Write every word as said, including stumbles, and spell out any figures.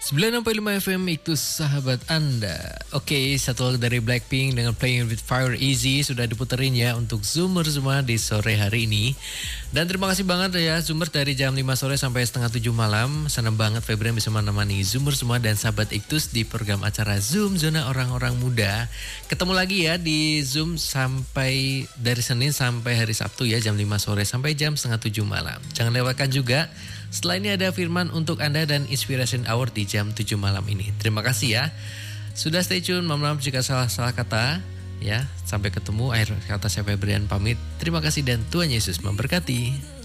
sembilan enam lima F M itu sahabat Anda. Oke, satu lagu dari Blackpink dengan Playing With Fire Easy sudah diputerin ya untuk Zoomers semua di sore hari ini. Dan terima kasih banget ya Zoomers dari jam lima sore sampai setengah tujuh malam. Senang banget Febrian bisa menemani Zoomers semua dan sahabat Iktus di program acara Zoom Zona Orang-Orang Muda. Ketemu lagi ya di Zoom sampai dari Senin sampai hari Sabtu ya jam lima sore sampai jam setengah tujuh malam. Jangan lewatkan juga. Setelah ini ada Firman untuk Anda dan Inspiration Hour di jam tujuh malam ini. Terima kasih ya. Sudah stay tune, mohon maaf jika salah-salah kata. Ya, sampai ketemu. Akhir kata saya Febrian pamit. Terima kasih dan Tuhan Yesus memberkati.